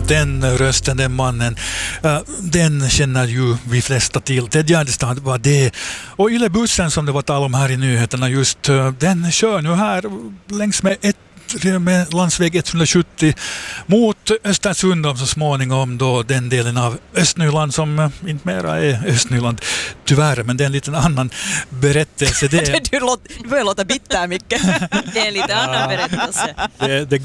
den rösten, den mannen, den känner ju vi flesta till. Ted Gärdestad var det. Och Yle-bussen som det var tal om här i nyheterna just, den kör nu här längs med landsväg 170 mot Östersund om så småningom då den delen av Östnyland som inte mera är Östnyland tyvärr, men det är en liten annan berättelse. Du börjar låta bitter mycket. Det är en lite annan berättelse. Det